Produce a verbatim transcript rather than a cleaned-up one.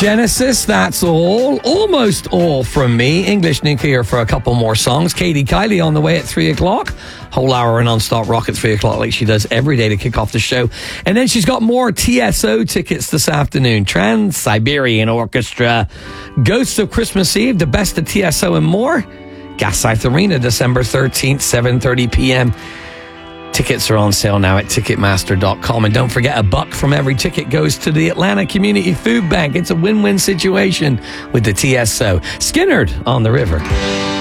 Genesis, that's all. Almost all from me. English Nuclear for a couple more songs. Katie Kylie on the way at three o'clock. Whole hour of non-stop rock at three o'clock like she does every day to kick off the show. And then she's got more T S O tickets this afternoon. Trans-Siberian Orchestra. Ghosts of Christmas Eve, the best of T S O and more. Gas South Arena, December thirteenth, seven thirty p.m. Tickets are on sale now at Ticketmaster dot com. And don't forget, a buck from every ticket goes to the Atlanta Community Food Bank. It's a win-win situation with the T S O. Skinnerd on the River.